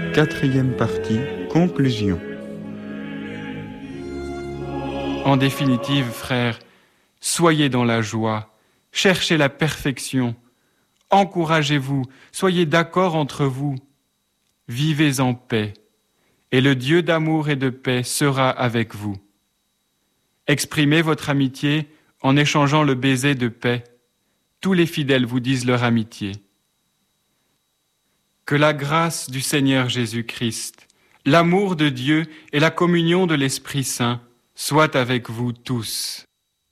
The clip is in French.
Quatrième partie, conclusion. En définitive, frères, soyez dans la joie, cherchez la perfection, encouragez-vous, soyez d'accord entre vous, vivez en paix, et le Dieu d'amour et de paix sera avec vous. Exprimez votre amitié en échangeant le baiser de paix. Tous les fidèles vous disent leur amitié. Que la grâce du Seigneur Jésus-Christ, l'amour de Dieu et la communion de l'Esprit Saint soient avec vous tous.